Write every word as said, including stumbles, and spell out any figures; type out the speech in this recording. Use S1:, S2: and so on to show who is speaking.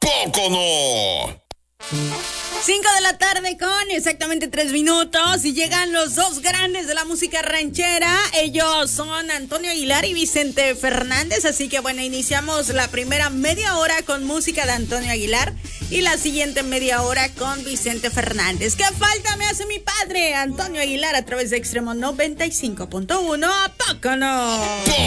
S1: poco no.
S2: Cinco de la tarde con exactamente tres minutos y llegan los dos grandes de la música ranchera. Ellos son Antonio Aguilar y Vicente Fernández. Así que bueno, iniciamos la primera media hora con música de Antonio Aguilar y la siguiente media hora con Vicente Fernández. ¿Qué falta me hace mi padre? Antonio Aguilar a través de Extremo noventa y cinco punto uno. ¿A poco no?